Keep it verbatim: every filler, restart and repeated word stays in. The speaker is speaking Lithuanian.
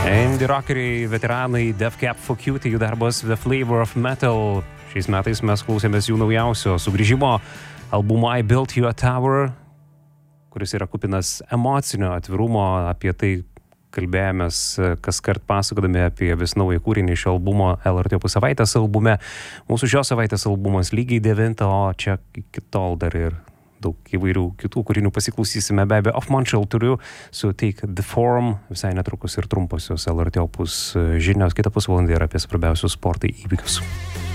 Indie rockeriai, veteranai, Death Cab for Cutie, jų darbas The Flavor of Metal. Šiais metais mes klausėmės jų naujausio sugrįžimo albumo I Built You a Tower, kuris yra kupinas emocinio atvirumo. Apie tai kalbėjomės kas kart pasakodami apie vis naują kūrinį šio albumo L R T Opus savaitės albume. Mūsų šios savaitės albumas lygiai devintą, o čia iki tol dar ir daug įvairių kitų kūrinių pasiklausysime. Be abejo, Off Montreal turiu su Take the Form, visai netrukus ir trumposios L R T Opus žinios, kitą pusvalandį ir apie svarbiausius sporto įvykius.